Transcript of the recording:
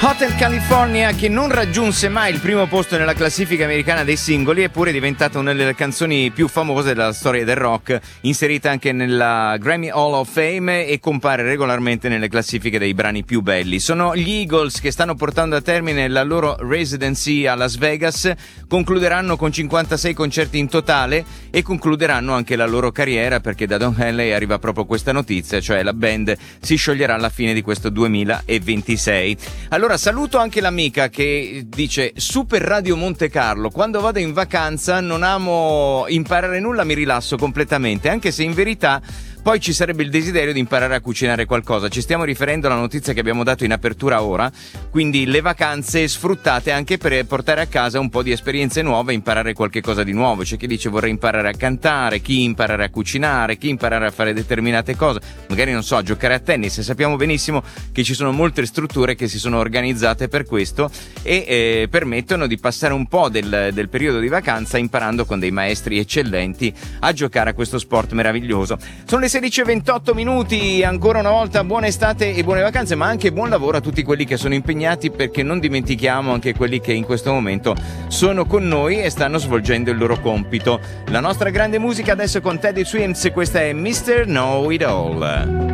Hotel California, che non raggiunse mai il primo posto nella classifica americana dei singoli, eppure è diventata una delle canzoni più famose della storia del rock, inserita anche nella Grammy Hall of Fame e compare regolarmente nelle classifiche dei brani più belli. Sono gli Eagles che stanno portando a termine la loro residency a Las Vegas, concluderanno con 56 concerti in totale e concluderanno anche la loro carriera, perché da Don Henley arriva proprio questa notizia, cioè la band si scioglierà alla fine di questo 2026. Allora saluto anche l'amica che dice: Super Radio Monte Carlo, quando vado in vacanza non amo imparare nulla, mi rilasso completamente, anche se in verità poi ci sarebbe il desiderio di imparare a cucinare qualcosa. Ci stiamo riferendo alla notizia che abbiamo dato in apertura ora, quindi le vacanze sfruttate anche per portare a casa un po' di esperienze nuove e imparare qualche cosa di nuovo. C'è chi dice vorrei imparare a cantare, chi imparare a cucinare, chi imparare a fare determinate cose, magari non so, a giocare a tennis. E sappiamo benissimo che ci sono molte strutture che si sono organizzate per questo e permettono di passare un po' del periodo di vacanza imparando con dei maestri eccellenti a giocare a questo sport meraviglioso. Sono le 16:28, ancora una volta buona estate e buone vacanze, ma anche buon lavoro a tutti quelli che sono impegnati, perché non dimentichiamo anche quelli che in questo momento sono con noi e stanno svolgendo il loro compito. La nostra grande musica adesso con Teddy Swims, questa è Mr. Know It All.